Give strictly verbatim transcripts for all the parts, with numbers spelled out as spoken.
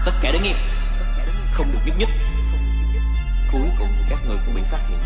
Tất cả đứng yên, không được nhúc nhích. Cuối cùng thì các người cũng bị phát hiện.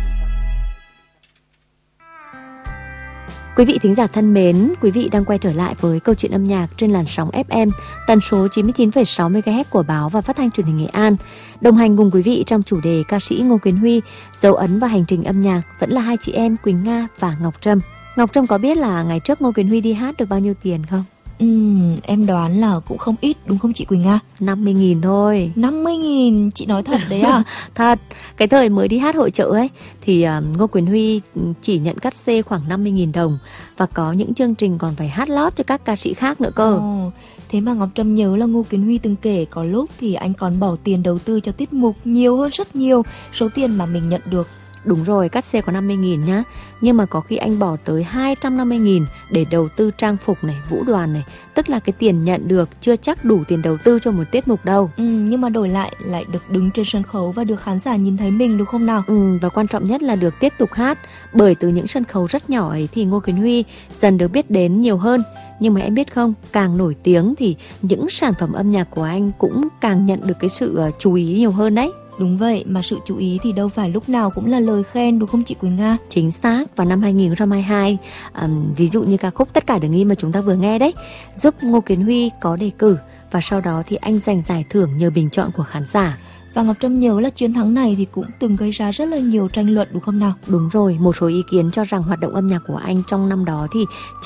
Quý vị thính giả thân mến, quý vị đang quay trở lại với câu chuyện âm nhạc trên làn sóng ép em tần số chín mươi chín phẩy sáu mê ga héc của báo và phát thanh truyền hình Nghệ An. Đồng hành cùng quý vị trong chủ đề ca sĩ Ngô Kiến Huy, dấu ấn và hành trình âm nhạc vẫn là hai chị em Quỳnh Nga và Ngọc Trâm. Ngọc Trâm có biết là ngày trước Ngô Kiến Huy đi hát được bao nhiêu tiền không? Ừ, em đoán là cũng không ít đúng không chị Quỳnh Nga? năm mươi nghìn thôi. năm mươi nghìn, chị nói thật đấy à? Thật, cái thời mới đi hát hội chợ ấy thì uh, Ngô Kiến Huy chỉ nhận cát xê khoảng năm mươi nghìn đồng. Và có những chương trình còn phải hát lót cho các ca sĩ khác nữa cơ. Ồ, thế mà Ngọc Trâm nhớ là Ngô Kiến Huy từng kể có lúc thì anh còn bỏ tiền đầu tư cho tiết mục nhiều hơn rất nhiều số tiền mà mình nhận được. Đúng rồi, cát xê có năm mươi nghìn nhá. Nhưng mà có khi anh bỏ tới hai trăm năm mươi nghìn để đầu tư trang phục này, vũ đoàn này. Tức là cái tiền nhận được chưa chắc đủ tiền đầu tư cho một tiết mục đâu. Ừ, nhưng mà đổi lại lại được đứng trên sân khấu và được khán giả nhìn thấy mình đúng không nào? Ừ, và quan trọng nhất là được tiếp tục hát. Bởi từ những sân khấu rất nhỏ ấy thì Ngô Kiến Huy dần được biết đến nhiều hơn. Nhưng mà em biết không, càng nổi tiếng thì những sản phẩm âm nhạc của anh cũng càng nhận được cái sự chú ý nhiều hơn đấy. Đúng vậy, mà sự chú ý thì đâu phải lúc nào cũng là lời khen đúng không chị Quỳnh Nga? Chính xác, vào năm hai nghìn không trăm hai mươi hai, um, ví dụ như ca khúc Tất Cả Đừng Im mà chúng ta vừa nghe đấy, giúp Ngô Kiến Huy có đề cử và sau đó thì anh giành giải thưởng nhờ bình chọn của khán giả. Và Ngọc Trâm nhớ là chiến thắng này thì cũng từng gây ra rất là nhiều tranh luận đúng không nào? Đúng rồi, một số ý kiến cho rằng hoạt động âm nhạc của anh trong năm đó thì